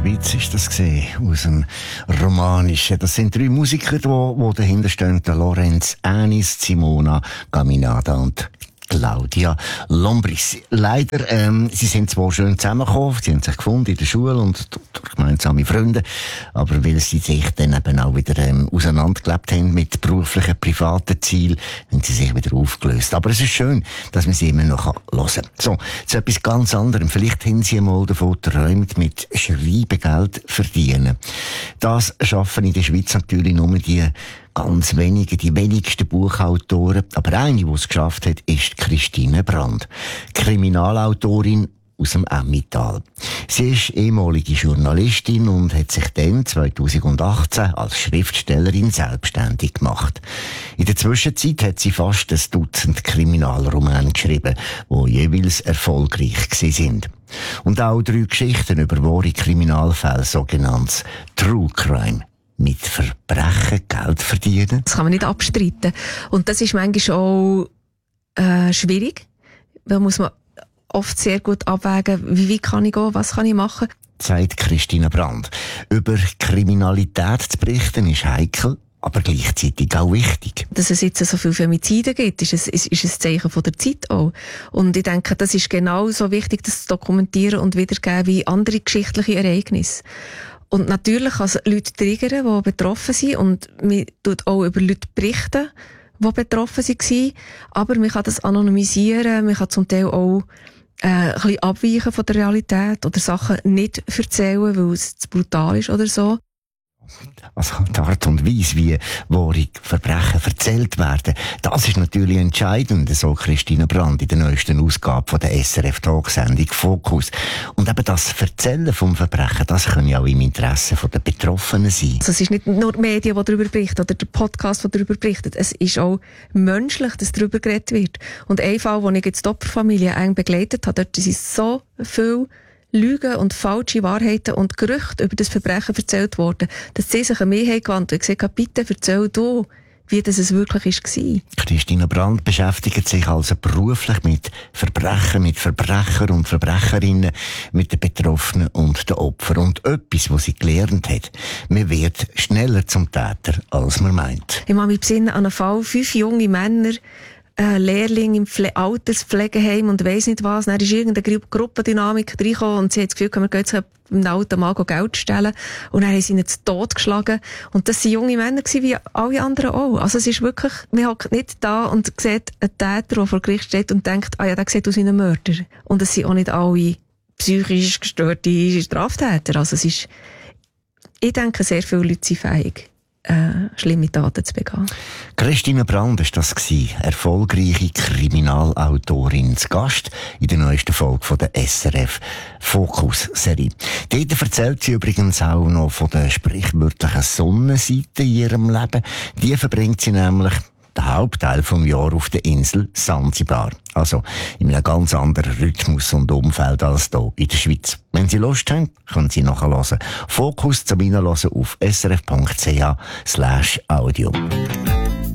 Schweiz ist das gesehen, aus dem Romanischen. Das sind 3 Musiker, die dahinter stehen. Der Lorenz Anis, Simona Gaminada und Claudia Lombris. Leider, sie sind zwar schön zusammengekommen, sie haben sich gefunden in der Schule und durch gemeinsame Freunde, aber weil sie sich dann eben auch wieder auseinandergelebt haben mit beruflichen, privaten Zielen, haben sie sich wieder aufgelöst. Aber es ist schön, dass man sie immer noch hören kann. So, zu etwas ganz anderem. Vielleicht haben sie einmal davon geträumt, mit Schreiben Geld verdienen. Das schaffen in der Schweiz natürlich nur die ganz wenige, die wenigsten Buchautoren. Aber eine, die es geschafft hat, ist Christine Brand. Kriminalautorin aus dem Emmental. Sie ist ehemalige Journalistin und hat sich dann 2018 als Schriftstellerin selbstständig gemacht. In der Zwischenzeit hat sie fast ein Dutzend Kriminalromane geschrieben, die jeweils erfolgreich sind. Und auch 3 Geschichten über wahre Kriminalfälle, sogenanntes True Crime. Mit Verbrechen Geld verdienen? Das kann man nicht abstreiten. Und das ist manchmal auch schwierig. Da muss man oft sehr gut abwägen, wie kann ich gehen, was kann ich machen. Sagt Christine Brand. Über Kriminalität zu berichten ist heikel, aber gleichzeitig auch wichtig. Dass es jetzt so viele Femizide gibt, ist ein Zeichen von der Zeit auch. Und ich denke, das ist genauso wichtig, das zu dokumentieren und wiedergeben wie andere geschichtliche Ereignisse. Und natürlich kann es Leute triggern, die betroffen sind. Und man tut auch über Leute berichten, die betroffen waren. Aber man kann das anonymisieren. Man kann zum Teil auch ein bisschen abweichen von der Realität oder Sachen nicht erzählen, weil es zu brutal ist oder so. Also die Art und Weise, wie wahre Verbrechen erzählt werden, das ist natürlich entscheidend, so Christine Brand in der neuesten Ausgabe von der SRF-Talksendung «Fokus». Und eben das Erzählen vom Verbrechen, das kann ja auch im Interesse der Betroffenen sein. Also es ist nicht nur die Medien, die darüber berichten oder der Podcast, der darüber berichtet. Es ist auch menschlich, dass darüber geredet wird. Und ein Fall, den ich jetzt die Opferfamilie eng begleitet habe, dort sind so viel Lügen und falsche Wahrheiten und Gerüchte über das Verbrechen erzählt worden, dass sie sich an mich gewandt haben und gesagt haben, bitte erzähl du, wie das es wirklich war. Christine Brand beschäftigt sich also beruflich mit Verbrechen, mit Verbrechern und Verbrecherinnen, mit den Betroffenen und den Opfern. Und etwas, was sie gelernt hat, man wird schneller zum Täter, als man meint. Ich mache mich besinnen an einen Fall, 5 junge Männer, Lehrling im Alterspflegeheim und weiss nicht was. Dann ist irgendeine Gruppendynamik reingekommen und sie hat das Gefühl, wir gehen jetzt einem alten Mann Geld stellen. Und dann haben sie ihn zu Tod geschlagen. Und das waren junge Männer wie alle anderen auch. Also es ist wirklich, man hockt nicht da und sieht einen Täter, der vor Gericht steht und denkt, ah ja, der sieht aus wie ein Mörder. Und es sind auch nicht alle psychisch gestörte Straftäter. Also es ist, ich denke, sehr viele Leute sind fähig, schlimme Taten zu begehen. Christine Brand war das gewesen, erfolgreiche Kriminalautorin zu Gast in der neuesten Folge von der SRF Fokus-Serie. Dort erzählt sie übrigens auch noch von der sprichwörtlichen Sonnenseite in ihrem Leben. Die verbringt sie nämlich den Hauptteil vom Jahr auf der Insel Sansibar. Also in einem ganz anderen Rhythmus und Umfeld als hier in der Schweiz. Wenn Sie Lust haben, können Sie nachhören. Fokus zum Hinhören auf srf.ch/audio.